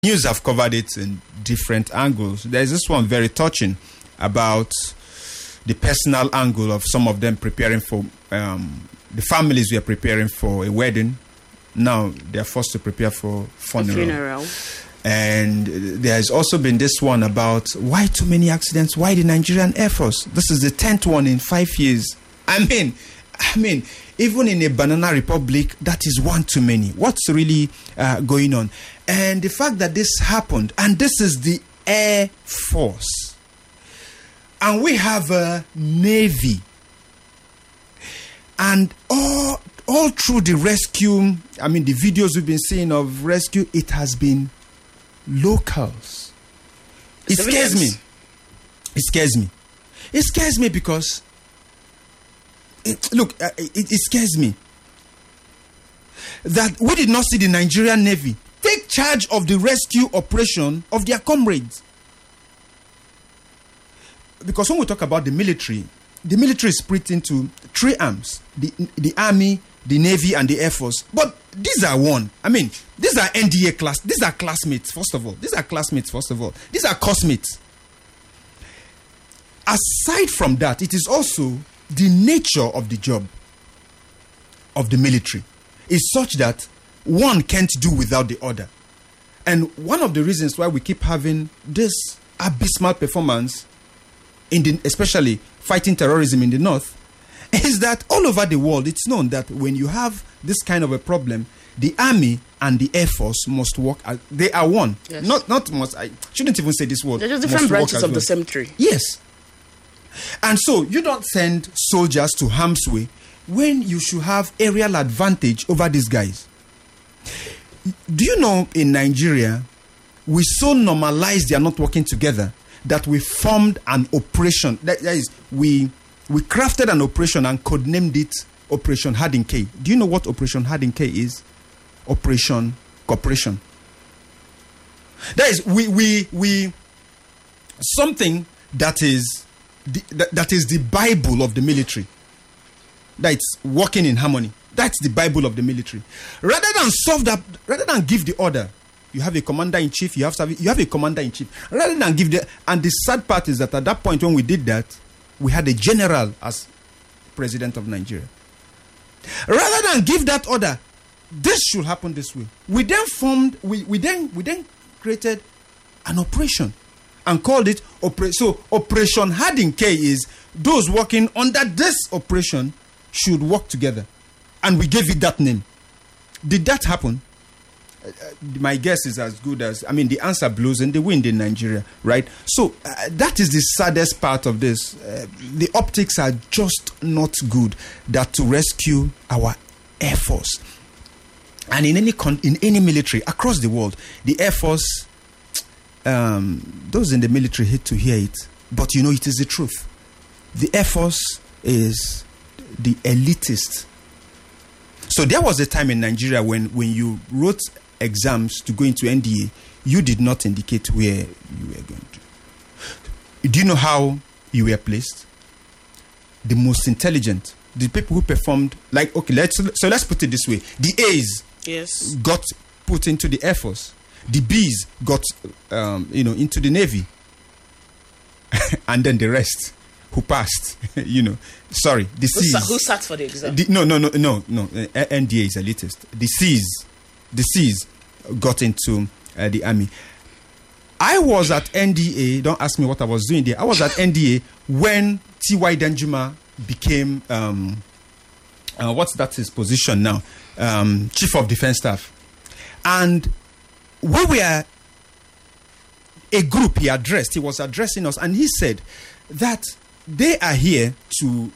news have covered it in different angles. There's this one very touching about the personal angle of some of them preparing for, the families were preparing for a wedding. Now they're forced to prepare for funeral. And there's also been this one about why too many accidents, why the Nigerian Air Force. This is the 10th one in 5 years. I mean, even in a banana republic, that is one too many. What's really going on? And the fact that this happened, and this is the Air Force, and we have a Navy, and all through the rescue, I mean, the videos we've been seeing of rescue, it has been locals. It scares me. It scares me. It scares me because, it scares me that we did not see the Nigerian Navy take charge of the rescue operation of their comrades. Because when we talk about the military is split into three arms: the Army, the Navy, and the Air Force. But these are one. I mean, these are NDA class. These are classmates, first of all. These are classmates. Aside from that, it is also the nature of the job of the military is such that one can't do without the other. And one of the reasons why we keep having this abysmal performance especially fighting terrorism in the north, is that all over the world, it's known that when you have this kind of a problem, the Army and the Air Force must work as, they are one. Yes. Not must, I shouldn't even say this word. They're just different branches of the same tree. Yes. And so you don't send soldiers to harm's way when you should have aerial advantage over these guys. Do you know in Nigeria, we so normalized they are not working together that we formed an operation. That is, we crafted an operation and codenamed it Operation Hardin K. Do you know what Operation Hardin K is? Operation Cooperation. That is, we something that is the Bible of the military. That's working in harmony. That's the Bible of the military. Rather than give the order, you have a commander-in-chief, you have a commander-in-chief. Rather than give and the sad part is that at that point when we did that, we had a general as president of Nigeria. Rather than give that order, this should happen this way. We then created an operation and called it Operation Hardin K is those working under this operation should work together. And we gave it that name. Did that happen? My guess is as good as, the answer blows in the wind in Nigeria, right? So that is the saddest part of this. The optics are just not good that to rescue our Air Force. And in any military across the world, the Air Force, those in the military hate to hear it, but it is the truth. The Air Force is the elitist. So there was a time in Nigeria when you wrote exams to go into NDA, you did not indicate where you were going to. Do you know how you were placed? The most intelligent, the people who performed, let's put it this way: the A's got put into the Air Force, the B's got into the Navy, and then the rest who passed, sorry, the C's. Who sat for the exam? No. NDA is elitist. The C's got into the Army. I was at NDA. Don't ask me what I was doing there. I was at NDA when T.Y. Danjuma became, what's that his position now? Chief of Defense Staff. And we were a group he was addressing us, and he said that they are here to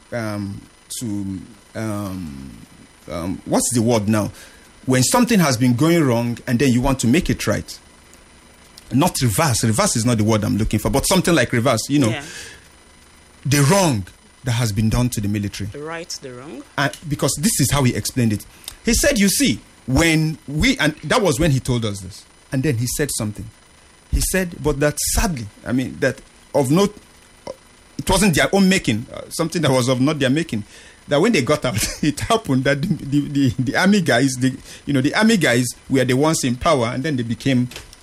what's the word now? When something has been going wrong and then you want to make it right. Not reverse. Reverse is not the word I'm looking for, but something like reverse, The wrong that has been done to the military. The right, the wrong. Because this is how he explained it. He said, you see, and that was when he told us this. And then he said something. He said, but that sadly, that of note, it wasn't their own making, something that was of not their making. That when they got out, it happened that the army guys, the army guys were the ones in power, and then they became